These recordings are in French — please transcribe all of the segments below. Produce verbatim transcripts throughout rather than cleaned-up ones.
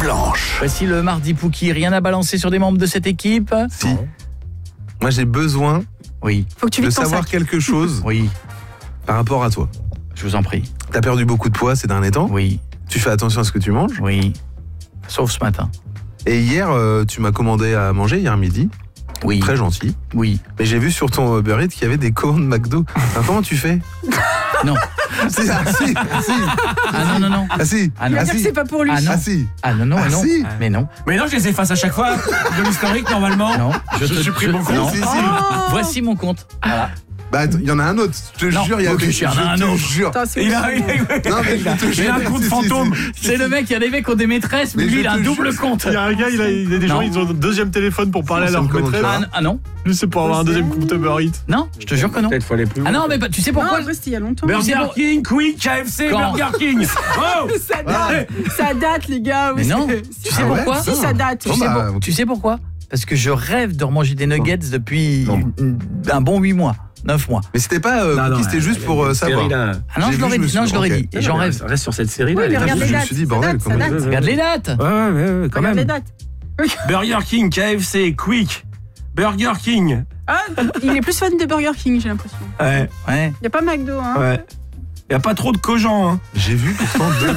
Blanche. Voici le mardi Pouki. Rien à balancer sur des membres de cette équipe? Si. Moi, j'ai besoin Oui. Faut que tu de vides ton savoir sac. quelque chose Oui. par rapport à toi. Je vous en prie. T'as perdu beaucoup de poids ces derniers temps. Oui. Tu fais attention à ce que tu manges. Oui. Sauf ce matin. Et hier, euh, tu m'as commandé à manger, hier midi. Oui. Très gentil. Oui. Mais j'ai vu sur ton Uber Eats qu'il y avait des commandes McDo. Alors, comment tu fais? Non. Si, ah, si, ah, si. Ah non, non, non. Ah si. Ah Il non. va Ah, dire que si. c'est pas pour lui. Ah non. Ah si. Ah non, non, Ah, non. si. Mais non. Mais non, je les efface à chaque fois de l'historique normalement. Non. Je te- supprime mon compte. non. Si, si. Voici mon compte. Voilà. Bah, il y en a un autre. Je te Non, jure, il y a ok, des- il y en a je un te autre. jure. Attends, c'est Il a, bon. il a, Non, mais je te il jure. a un compte Si, si, fantôme. si. C'est le mec, il y a des mecs qui ont des maîtresses, mais, Mais lui je il a un te double jure. compte. Il y a un gars, il a, il y a des gens, Non. ils ont un deuxième téléphone pour parler à Ça leur me commande maîtresse. pas. Ah, ah non. Lui, c'est pour avoir un deuxième compte Uber Eats. Non, je te jure que non. Peut-être faut aller plus loin. Ah non, mais pas- tu sais pourquoi? Non, c'était il y a longtemps. C'est Burger bon. King, Quick, K F C, Quand Burger King. Oh Ça date, ça date les gars. Mais oui, non. c'est- Tu si, sais Ah ouais, pourquoi? Si, ça date. Tu Bon, sais, bah, pour- ok. tu sais pourquoi? Parce que je rêve de remanger des nuggets depuis Non. une- un bon huit mois, neuf mois. Mais c'était pas, euh, Non, non, Cookie, c'était euh, juste il y a pour une euh, série, savoir. là. Ah non, J'ai je vu, l'aurais je me dit, suis non, dit, je l'aurais ok. dit, et j'en rêve. Reste sur cette série-là. Oui, elle mais est regarde pas- les je me dates. suis dit, ça bordel, date, comment ça je date. veux, Regarde les dates. Ouais, ouais, ouais, quand Regarde les même. dates. Burger King, K F C, Quick, Burger King. Ah, il est plus fan de Burger King, j'ai l'impression. Ouais, Ouais. Il y a pas McDo, hein. ouais. Y a pas trop de Cogent, hein. J'ai vu pourtant deux.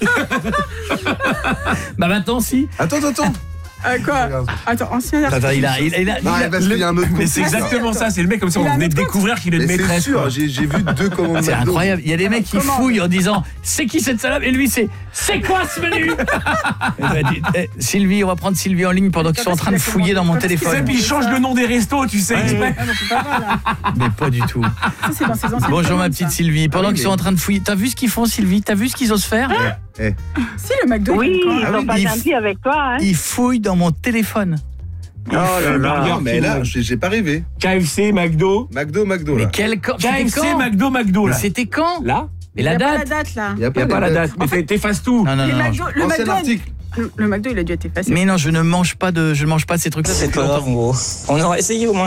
Bah maintenant si. Attends, attends, attends. Ah, quoi? Attends, ancien Attends, artiste. il a, il a, il a- Non, il a- parce qu'il y a un autre Mais compte. c'est exactement ça, c'est le mec comme ça, Il on a un venait de autre découvrir qu'il est une Mais c'est maîtresse. sûr, quoi. j'ai j'ai vu deux commandes C'est McDo. incroyable. Il y a des mecs qui Comment fouillent en disant c'est qui cette salade et lui c'est c'est quoi ce menu. Eh ben, dis- eh, Sylvie, on va prendre Sylvie en ligne pendant qu'ils sont en train de fouiller dans mon Quand est-ce qu'il Tu sais, téléphone. puis il change le nom des restos, tu sais, exprès. Ah, non, c'est pas mal, là. Mais pas du tout. Ça, c'est dans ses anciennes Bonjour ma commandes, petite ça. Sylvie. Pendant oui, qu'ils sont en train de fouiller, t'as vu ce qu'ils font Sylvie? T'as vu ce qu'ils osent faire? Eh, Si, le McDo, Oui, il est ils quand- sont pas il- gentils avec toi. Hein. Ils fouillent dans mon téléphone. Oh là là. non, mais là, j'ai j'ai pas rêvé. K F C, McDo. McDo, McDo, Mais là. quel camp? K F C, C'était quand? McDo, McDo, Mais là. c'était quand? Là, Et Il y la a pas la date? date, là. Il y a y a pas la date. Mais fais- t'effaces tout. Non non Les non. McDo, le Ancien McDo, a- article. le, le McDo, il a dû être effacé. Mais non, je ne mange pas de je ne mange pas ces trucs-là. C'est pas grave, gros. On aura essayé au moins.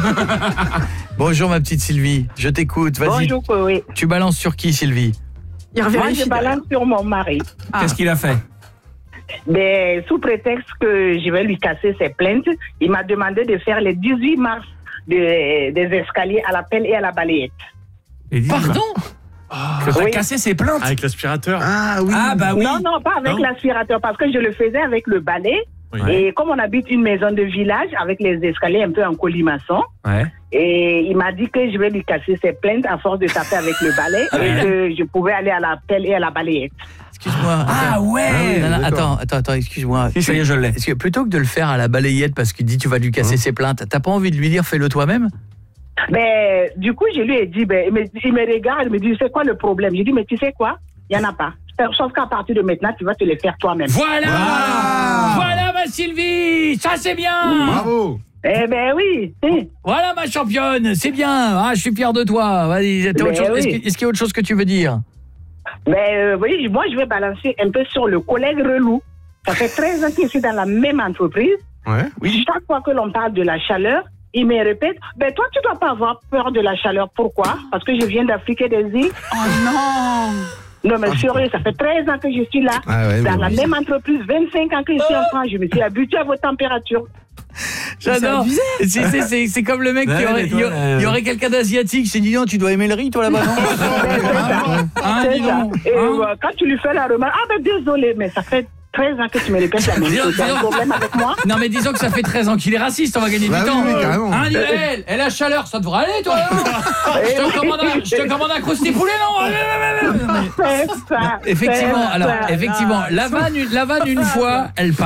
Bonjour ma petite Sylvie, je t'écoute. Vas-y. Bonjour, oui. Tu balances sur qui Sylvie? Il Moi, revérifie. je balance sur mon mari. Ah. Qu'est-ce qu'il a fait? Mais sous prétexte que je vais lui casser ses plaintes, il m'a demandé de faire les dix-huit marches de- des escaliers à la pelle et à la balayette. Et dis- Pardon? Que t'as Oui. cassé ses plaintes. Avec l'aspirateur. Ah oui. Ah bah oui. Non, non, pas avec Non. l'aspirateur, parce que je le faisais avec le balai. Oui. Et comme on habite une maison de village avec les escaliers un peu en colimaçon, Ouais. et il m'a dit que je vais lui casser ses plaintes à force de taper avec le balai et que je pouvais aller à la pelle et à la balayette. Excuse-moi. Ah attends. ouais. Non, non, d'accord. attends, attends, attends, excuse-moi. Si, ça y est, je l'ai. Est-ce que plutôt que de le faire à la balayette parce qu'il dit tu vas lui casser ses plaintes, t'as pas envie de lui dire fais-le toi-même? Mais du coup, je lui ai dit, ben, il, me, il me regarde, il me dit, c'est quoi le problème? J'ai dit, mais tu sais quoi? Il n'y en a pas. Sauf qu'à partir de maintenant, tu vas te les faire toi-même. Voilà. Voilà. Voilà ma Sylvie, ça c'est bien. Bravo. Eh ben oui. eh. Voilà ma championne, c'est bien. Ah, je suis fier de toi. Vas-y, t'as autre Mais chose- oui. Est-ce que- est-ce qu'il y a autre chose que tu veux dire? Mais euh, oui, moi, je vais balancer un peu sur le collègue relou. Ça fait treize ans que je suis dans la même entreprise. Ouais. Chaque fois que l'on parle de la chaleur, il me répète, ben toi, tu dois pas avoir peur de la chaleur. Pourquoi? Parce que je viens d'Afrique et des îles. Oh non. Non, mais sérieux, ça fait treize ans que je suis là. Ah ouais, dans mais la oui. même entreprise, vingt-cinq ans que je suis en France. Je me suis habituée à vos températures. J'adore. C'est- c'est- C'est c'est comme le mec qui Ouais, aurait, mais il y toi, aurait- euh, il y aurait quelqu'un d'asiatique, c'est dit non, tu dois aimer le riz toi là-bas non? Hein, C'est dis ça. donc. Et Hein? euh, quand tu lui fais la remarque, ah ben désolé, mais ça fait treize ans que tu me répètes la même Dis donc, chose. T'as dis un donc. problème avec moi? Non mais disons que ça fait treize ans qu'il est raciste, on va gagner Bah du oui, temps. oui, carrément. Hein, dis- elle, elle, la chaleur, ça devrait aller toi non? Je te commande un, je te commande un crousty poulet non? Allez, allez, allez, allez. C'est ça. Effectivement, c'est alors ça. effectivement, la vanne, une- la vanne une fois, elle part.